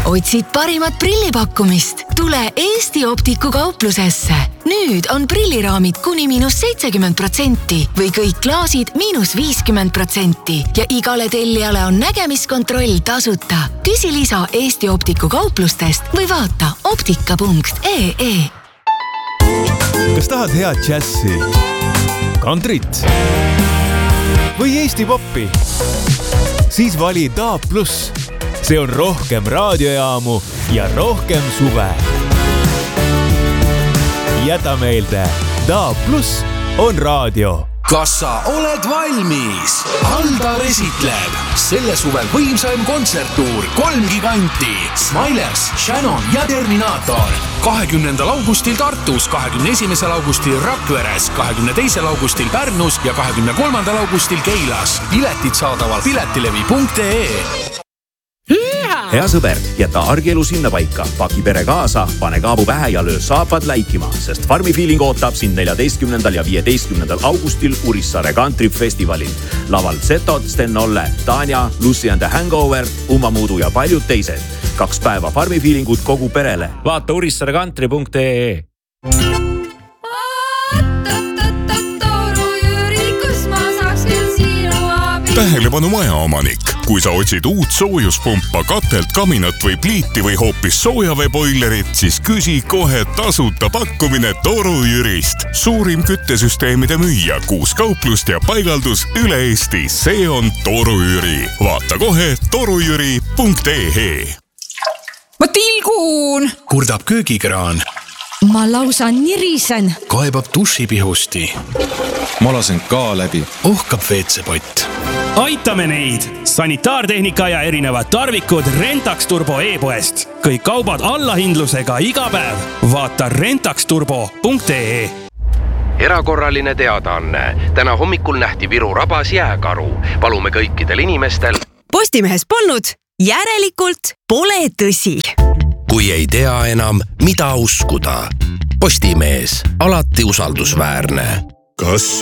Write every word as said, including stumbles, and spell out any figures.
Otsid parimat prillipakkumist? Tule Eesti Optiku kauplusesse. Nüüd on prilliraamid kuni miinus seitsekümmend protsenti või kõik klaasid miinus viiskümmend protsenti ja igale tellijale on nägemiskontroll tasuta. Küsi lisa Eesti Optiku kauplustest või vaata optika punkt ee ee. Kas tahad head džässi, kantrit või Eesti poppi? Siis vali D A B plus. See on rohkem raadiojaamu ja rohkem suve. Jäta meelde, D A B plus on raadio. Kas sa oled valmis? Aldar esitleb selle suvel võimsaim kontserttuur kolm giganti Smilers, Shannon ja Terminator. kahekümnendal augustil Tartus, kahekümne esimesel augustil Rakveres, kahekümne teisel augustil Pärnus ja kahekümne kolmandal augustil Keilas. Piletid saadaval piletilevi punkt ee. Hea sõber, jäta argielu sinna paika, paki pere kaasa, pane kaabu pähe ja löö saapad läikima, sest Farmi Feeling ootab sind neljateistkümnendal ja viieteistkümnendal augustil Urissaare Country Festivalil. Laval Zetod, Sten Olle, Tanja, Lucy and the Hangover, Uma Muudu ja paljud teised. Kaks päeva Farmi Feelingut kogu perele. Vaata urissaare country punkt ee. Tähelepanu majaomanik. Kui sa otsid uut soojuspumpa, katelt, kaminat või pliiti või hoopis soojaveeboilerit, siis küsi kohe tasuta pakkumine Toru Jürist. Suurim küttesüsteemide müüja, kuus kauplust ja paigaldus üle Eesti. See on Toru Jüri. Vaata kohe toru jüri punkt ee. Ma tilgun! Kurdab köögikraan. Ma lausa nirisen. Kaebab dušipihusti. Ma lasen ka läbi. Ohkab veetsepott. Aitame neid! Sanitaartehnika ja erinevad tarvikud Rentax Turbo e-poest. Kõik kaubad allahindlusega iga päev. Vaata rentax turbo punkt ee. Erakorraline teadaanne. Täna hommikul nähti Viru rabas jääkaru. Palume kõikidel inimestel. Postimehes polnud, järelikult pole tõsi. Kui ei tea enam, mida uskuda. Postimees, alati usaldusväärne. Kas